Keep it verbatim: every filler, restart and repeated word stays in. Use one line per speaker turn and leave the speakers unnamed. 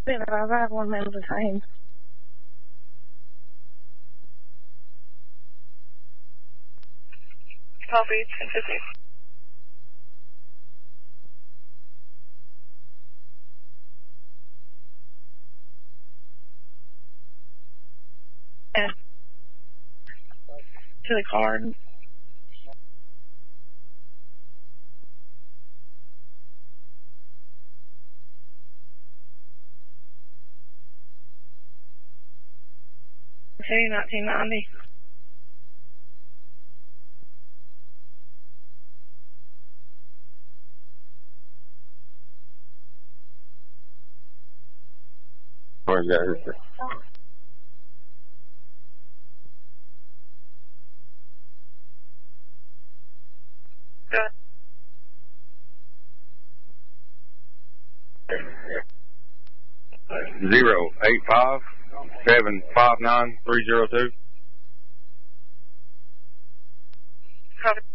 I have one man at a time.
Copy, ten fifty.
Yeah. To the card. Okay, nineteen ninety.
Where's that?
Good.
Zero eight five seven five nine three zero two.
Copy.